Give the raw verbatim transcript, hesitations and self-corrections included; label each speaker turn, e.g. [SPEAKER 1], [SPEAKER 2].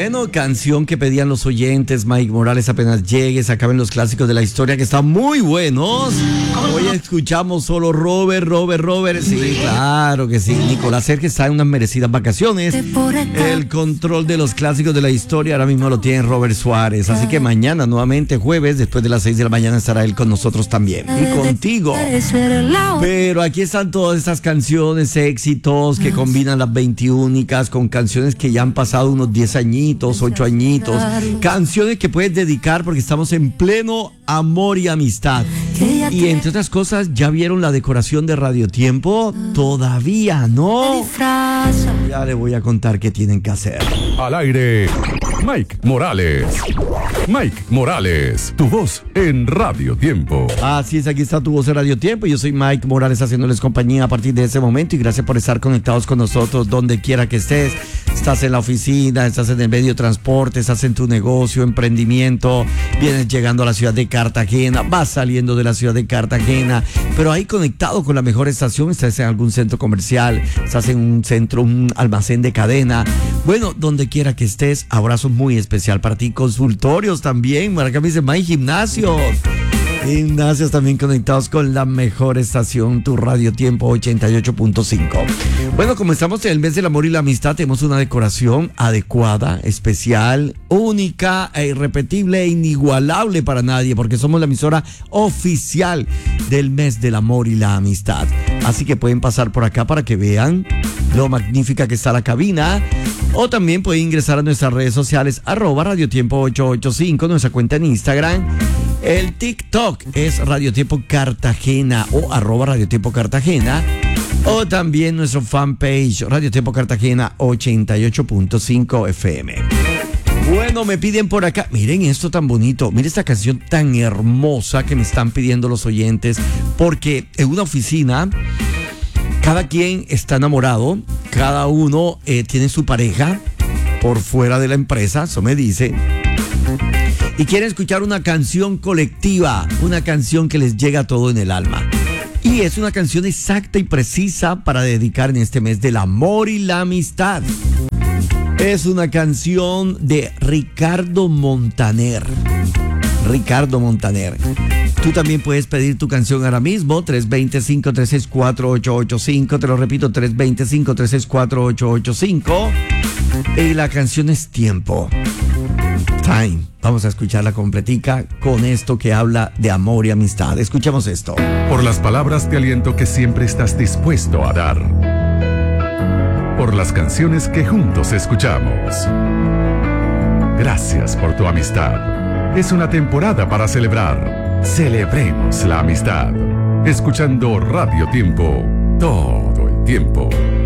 [SPEAKER 1] Bueno, canción que pedían los oyentes, Mike Morales, apenas llegues, acaben los clásicos de la historia que están muy buenos. Hoy escuchamos solo Robert, Robert, Robert. Sí, claro que sí. Nicolás Sergio está en unas merecidas vacaciones. El control de los clásicos de la historia ahora mismo lo tiene Robert Suárez. Así que mañana, nuevamente jueves, después de las seis de la mañana, estará él con nosotros también. Y contigo. Pero aquí están todas estas canciones, éxitos que combinan las veintiúnicas con canciones que ya han pasado unos diez añitos, ocho añitos. Canciones que puedes dedicar porque estamos en pleno amor y amistad. Y entre otras cosas, ¿ya vieron la decoración de Radio Tiempo? Todavía no. Ya les voy a contar qué tienen que hacer.
[SPEAKER 2] Al aire, Mike Morales. Mike Morales, tu voz en Radio Tiempo.
[SPEAKER 1] Así es, aquí está tu voz en Radio Tiempo. Yo soy Mike Morales haciéndoles compañía a partir de ese momento y gracias por estar conectados con nosotros donde quiera que estés. Estás en la oficina, estás en el medio de transporte, estás en tu negocio, emprendimiento, vienes llegando a la ciudad de Cartagena, vas saliendo de la ciudad de Cartagena, pero ahí conectado con la mejor estación, estás en algún centro comercial, estás en un centro, un almacén de cadena. Bueno, donde quiera que estés, abrazo muy especial para ti. Consultorios también, por acá me dice Mike, gimnasios. Gimnasios también conectados con la mejor estación, tu Radio Tiempo ochenta y ocho punto cinco. Bueno, como estamos en el mes del amor y la amistad, tenemos una decoración adecuada, especial, única, e irrepetible e inigualable para nadie, porque somos la emisora oficial del mes del amor y la amistad. Así que pueden pasar por acá para que vean lo magnífica que está la cabina. O también pueden ingresar a nuestras redes sociales, arroba Radio Tiempo ocho ocho cinco, nuestra cuenta en Instagram. El TikTok es Radio Tiempo Cartagena o arroba Radio Tiempo Cartagena. O también nuestro fanpage Radio Tiempo Cartagena ochenta y ocho punto cinco F M. Bueno, me piden por acá, miren esto tan bonito, miren esta canción tan hermosa que me están pidiendo los oyentes, porque en una oficina cada quien está enamorado, cada uno eh, tiene su pareja por fuera de la empresa, eso me dice. Y quieren escuchar una canción colectiva, una canción que les llega todo en el alma. Y es una canción exacta y precisa para dedicar en este mes del amor y la amistad. Es una canción de Ricardo Montaner. Ricardo Montaner. Tú también puedes pedir tu canción ahora mismo, tres dos cinco, tres seis cuatro, ocho ocho cinco. Te lo repito, tres dos cinco, tres seis cuatro, ocho ocho cinco. Y la canción es Tiempo. Time. Vamos a escucharla completica con esto que habla de amor y amistad. Escuchemos esto.
[SPEAKER 2] Por las palabras de aliento que siempre estás dispuesto a dar. Por las canciones que juntos escuchamos. Gracias por tu amistad. Es una temporada para celebrar. Celebremos la amistad. Escuchando Radio Tiempo todo el tiempo.